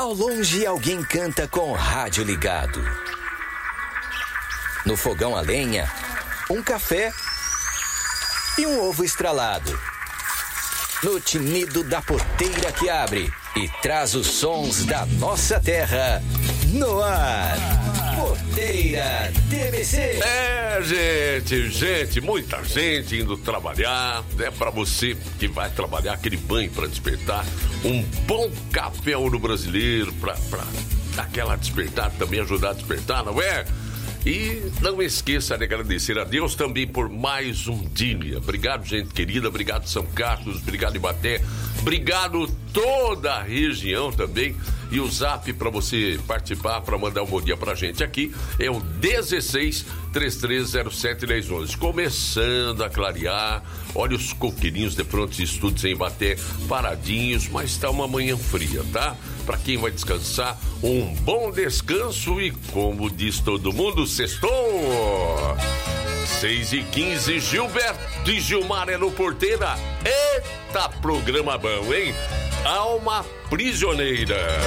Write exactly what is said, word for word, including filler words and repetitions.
Ao longe, alguém canta com o rádio ligado. No fogão a lenha, um café e um ovo estralado. No tinido da porteira que abre e traz os sons da nossa terra. No ar, Porteira T B C. É, gente, gente, muita gente indo trabalhar. É pra você que vai trabalhar, aquele banho pra despertar. Um bom café no brasileiro pra, pra dar aquela despertar, também ajudar a despertar, não é? E não esqueça de agradecer a Deus também por mais um dia. Obrigado, gente querida. Obrigado, São Carlos. Obrigado, Ibaté. Obrigado, toda a região também. E o zap para você participar, para mandar um bom dia pra gente aqui é o dezesseis, três três zero sete, dez onze. Começando a clarear. Olha os coqueirinhos de prontos estudos em Ibaté paradinhos, mas tá uma manhã fria, tá? Para quem vai descansar, um bom descanso e, como diz todo mundo, sextou! seis e quinze, Gilberto e Gilmar é no Porteira. Eita, programa bom, hein? Alma Prisioneira.